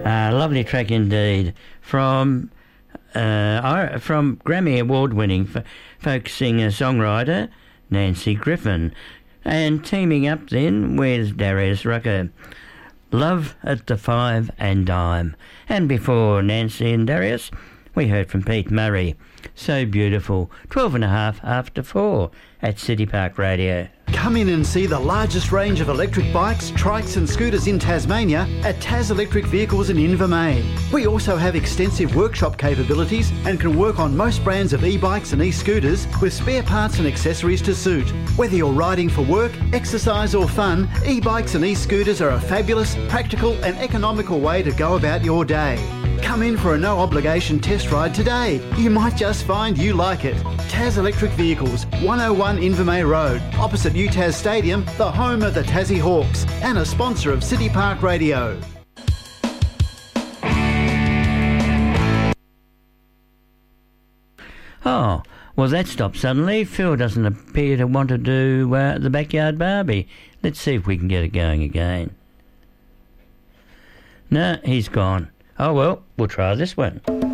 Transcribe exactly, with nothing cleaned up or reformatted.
Uh, lovely track indeed from uh, from Grammy Award-winning f- folk singer-songwriter Nanci Griffin, and teaming up then with Darius Rucker. Love at the Five and Dime. And before Nanci and Darius, we heard from Pete Murray. So beautiful. Twelve and a half after four at City Park Radio. Come in and see the largest range of electric bikes, trikes and scooters in Tasmania at Tas Electric Vehicles in Invermain. We also have extensive workshop capabilities and can work on most brands of e-bikes and e-scooters with spare parts and accessories to suit. Whether you're riding for work, exercise or fun, e-bikes and e-scooters are a fabulous, practical and economical way to go about your day. Come in for a no-obligation test ride today. You might just find you like it. Tas Electric Vehicles, one oh one Invermay Road, opposite U Tas Stadium, the home of the Tassie Hawks, and a sponsor of City Park Radio. Oh, well that stopped suddenly. Phil doesn't appear to want to do uh, the Backyard Barbie. Let's see if we can get it going again. No, he's gone. Oh well, we'll try this one.